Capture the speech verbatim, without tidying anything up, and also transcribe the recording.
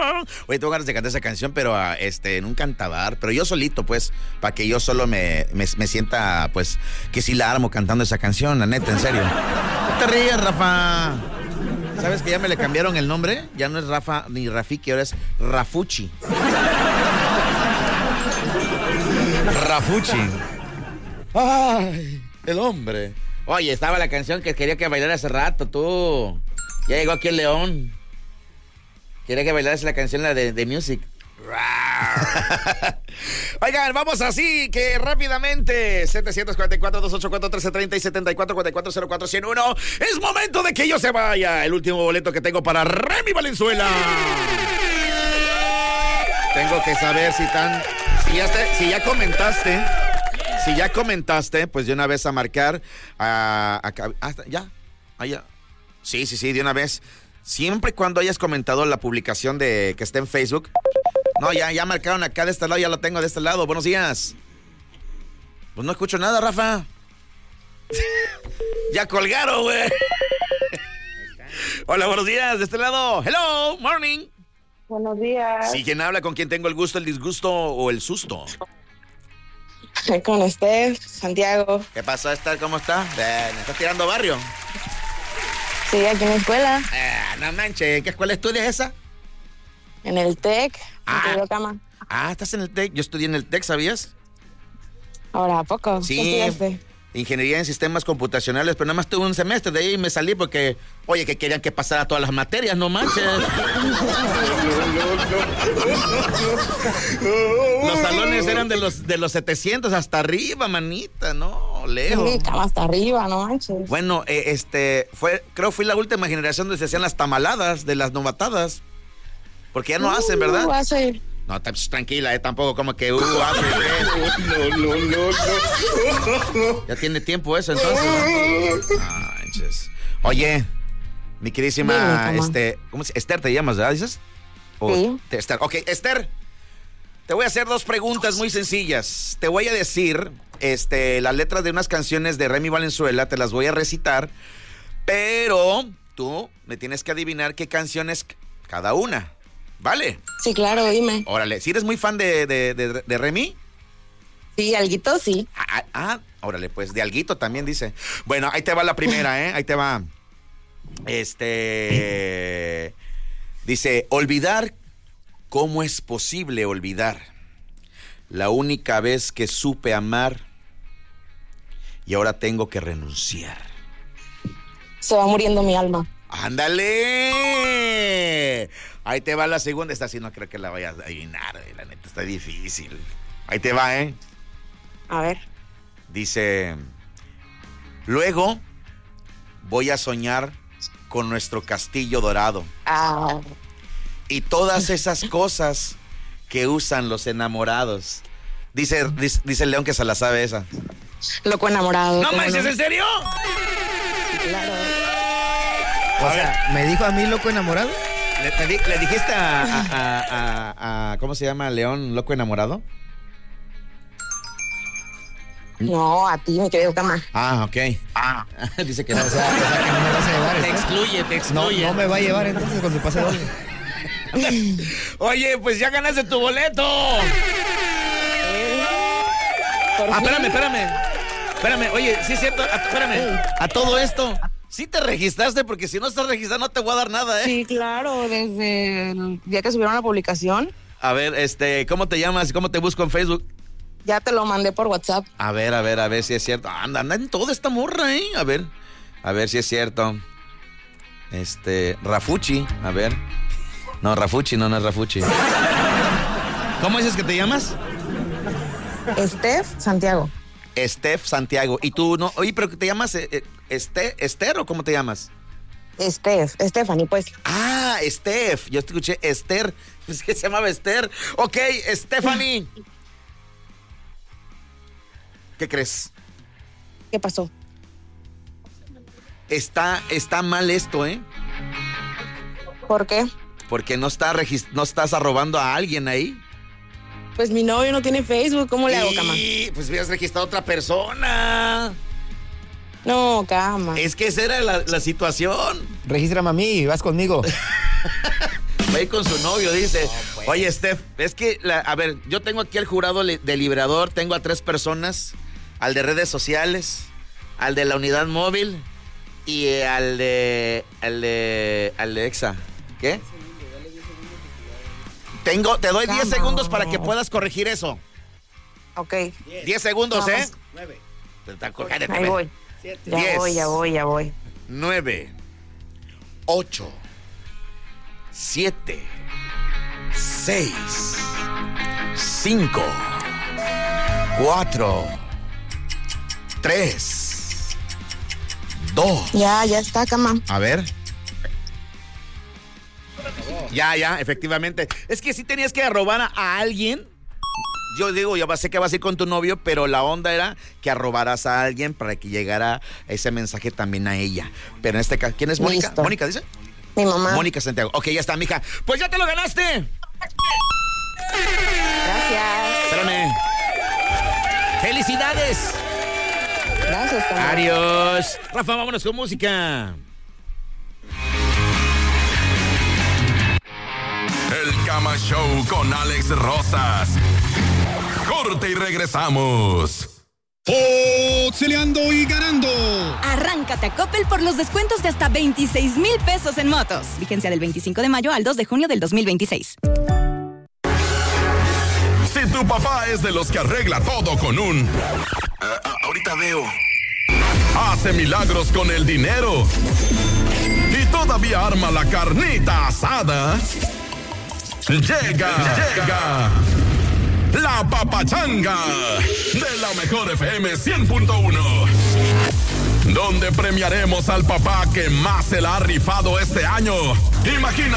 Oye, tengo ganas de cantar esa canción, pero uh, este, en un cantabar, pero yo solito, pues, para que yo solo me, me, me sienta, pues, que sí la armo cantando esa canción, la neta, en serio. No te rías, Rafa. ¿Sabes que ya me le cambiaron el nombre? Ya no es Rafa ni Rafiki, ahora es Rafuchi. Rafuchi. Ay, el hombre. Oye, estaba la canción que quería que bailara hace rato, tú. Ya llegó aquí el león. Quería que bailaras la canción, la de, de Music. Oigan, vamos así que rápidamente. setecientos cuarenta y cuatro, doscientos ochenta y cuatro, trescientos treinta y setenta y cuatro, cuarenta y cuatro, cero cuatro, ciento uno. Es momento de que yo se vaya. El último boleto que tengo para Remy Valenzuela. Tengo que saber si tan... Si ya, te, si ya comentaste... Si ya comentaste, pues de una vez a marcar. A, a, a, ya, allá. Sí, sí, sí, de una vez. Siempre y cuando hayas comentado la publicación de que esté en Facebook. No, ya, ya marcaron acá de este lado, ya lo tengo de este lado. Buenos días. Pues no escucho nada, Rafa. Ya colgaron, güey. Hola, buenos días, de este lado. Hello, morning. Buenos días. Sí, ¿quién habla? ¿Con quién tengo el gusto, el disgusto o el susto? Con Steph, Santiago. ¿Qué pasó, Esther? ¿Cómo está? Bien, ¿estás tirando barrio? Sí, aquí en la escuela. Eh, no manches, ¿en qué escuela estudias esa? En el TEC, ah, en Cama. Ah, estás en el TEC. Yo estudié en el TEC, ¿sabías? Ahora, ¿a poco? Sí. ¿Qué estudiaste? Ingeniería en sistemas computacionales, pero nada más tuve un semestre, de ahí me salí porque, oye, que querían que pasara todas las materias, no manches. Los salones eran de los de los setecientos hasta arriba, manita, no, lejos. Sí, cama hasta arriba, no manches. Bueno, eh, este, fue, creo fui la última generación donde se hacían las tamaladas de las novatadas, porque ya no uh, hacen, ¿verdad? Va a ser. No, tranquila, eh, tampoco como que uh, hace, no, no, no, no. Ya tiene tiempo eso, entonces. Ah, entonces. Oye, mi queridísima, sí, este, ¿cómo se, Esther te llamas, ¿verdad? ¿Dices? O sí. Te, Esther. Ok, Esther, te voy a hacer dos preguntas muy sencillas. Te voy a decir, este, las letras de unas canciones de Remy Valenzuela, te las voy a recitar, pero tú me tienes que adivinar qué canciones cada una. ¿Vale? Sí, claro, dime. Órale, ¿si eres muy fan de, de, de, de Remy? Sí, alguito, sí. Ah, ah, órale, pues de alguito también dice. Bueno, ahí te va la primera, ¿eh? Ahí te va. Este... Dice, olvidar, ¿cómo es posible olvidar? La única vez que supe amar y ahora tengo que renunciar. Se va muriendo mi alma. ¡Ándale! Ahí te va la segunda. Esta sí no creo que la vayas a adivinar. La neta está difícil. Ahí te va, ¿eh? A ver. Dice, luego voy a soñar con nuestro castillo dorado. Ah. Y todas esas cosas que usan los enamorados. Dice, dice, dice el León que se la sabe esa. Loco enamorado. ¿No manches, en serio? Claro. O sea, ¿me dijo a mí loco enamorado? ¿Le, le, le dijiste a, a, a, a, a, ¿cómo se llama, León, loco enamorado? No, a ti, mi querido Cama. Ah, ok. Ah. Dice que no. O sea, o sea, que no me vas a llevar. Te excluye, te excluye. No, no me va a llevar entonces con su pase doble. Oye, pues ya ganaste tu boleto. Ah, espérame, espérame. Espérame, oye, sí es cierto, a, espérame. A todo esto, ¿sí te registraste? Porque si no estás registrado no te voy a dar nada, ¿eh? Sí, claro, desde el día que subieron la publicación. A ver, este, ¿cómo te llamas? ¿Cómo te busco en Facebook? Ya te lo mandé por WhatsApp. A ver, a ver, a ver si es cierto. Anda, anda en toda esta morra, ¿eh? A ver, a ver si es cierto. Este, Rafuchi, a ver. No, Rafuchi, no, no es Rafuchi. ¿Cómo dices que te llamas? Steph Santiago. Steph Santiago. ¿Y tú no? Oye, pero ¿te llamas eh, este, Esther o cómo te llamas? Steph, Stephanie, pues. Ah, Steph. Yo te escuché Esther. Es que se llamaba Esther. Ok, Stephanie. ¿Qué crees? ¿Qué pasó? Está, está mal esto, ¿eh? ¿Por qué? Porque no, está regist- no estás arrobando a alguien ahí. Pues mi novio no tiene Facebook, ¿cómo le hago, Cama? Y pues hubieras registrado a otra persona. No, Cama. Es que esa era la, la situación. Regístrame a mí y vas conmigo. Va a ir con su novio, dice. No, pues. Oye, Steph, es que, la, a ver, yo tengo aquí al jurado deliberador, tengo a tres personas, al de redes sociales, al de la unidad móvil y al de, al de, al de Exa. ¿Qué? Tengo, te doy diez segundos para que puedas corregir eso. Ok. diez segundos, Vamos. ¿eh? nueve. Ahí voy. Siete. Ya diez. voy, ya voy, ya voy. nueve, ocho, siete, seis, cinco, cuatro, tres, dos. Ya, ya está, cama. A ver. Ya, ya, efectivamente. Es que si tenías que arrobar a, a alguien. Yo digo, ya sé que vas a ir con tu novio, pero la onda era que arrobaras a alguien para que llegara ese mensaje también a ella. Pero en este caso, ¿quién es Mónica? Listo. ¿Mónica dice? Mi mamá. Mónica Santiago. Ok, ya está, mija. Pues ya te lo ganaste. Gracias. Espérame. ¡Felicidades! Gracias, cama. Adiós. Rafa, vámonos con música. El Cama Show con Alex Rosas. Corte y regresamos. Auxiliando y ganando. Arráncate a Coppel por los descuentos de hasta veintiséis mil pesos en motos. Vigencia del veinticinco de mayo al dos de junio del dos mil veintiséis. Si tu papá es de los que arregla todo con un... Uh, ahorita veo. Hace milagros con el dinero. Y todavía arma la carnita asada. Llega, llega. La Papachanga de la mejor F M cien punto uno, donde premiaremos al papá que más se la ha rifado este año. Imagina